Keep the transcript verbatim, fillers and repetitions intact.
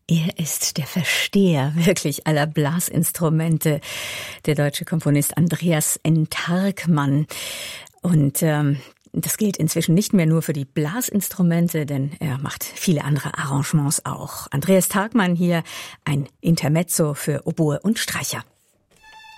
Er ist der Versteher wirklich aller Blasinstrumente, der deutsche Komponist Andreas Entarkman. Und ähm, das gilt inzwischen nicht mehr nur für die Blasinstrumente, denn er macht viele andere Arrangements auch. Andreas Tarkman hier, ein Intermezzo für Oboe und Streicher.